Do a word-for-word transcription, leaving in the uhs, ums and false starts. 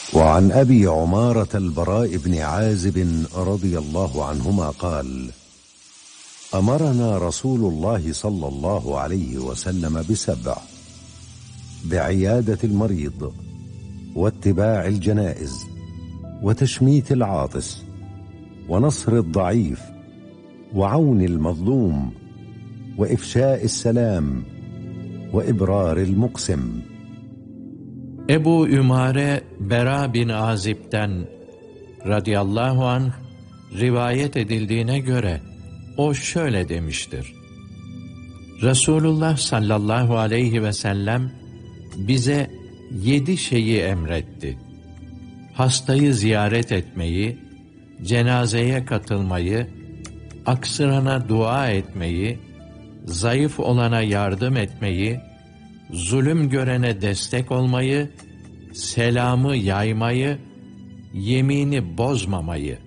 وعن أبي عمارة البراء بن عازب رضي الله عنهما قال: أمرنا رسول الله صلى الله عليه وسلم بسبع: بعيادة المريض، واتباع الجنائز، وتشميت العاطس، ونصر الضعيف، وعون المظلوم، وإفشاء السلام، وإبرار المقسم. Ebu Ümare Bera bin Azib'den radıyallahu anh rivayet edildiğine göre o şöyle demiştir: Resulullah sallallahu aleyhi ve sellem bize yedi şeyi emretti: hastayı ziyaret etmeyi, cenazeye katılmayı, aksırana dua etmeyi, zayıf olana yardım etmeyi, zulüm görene destek olmayı, selamı yaymayı, yemini bozmamayı.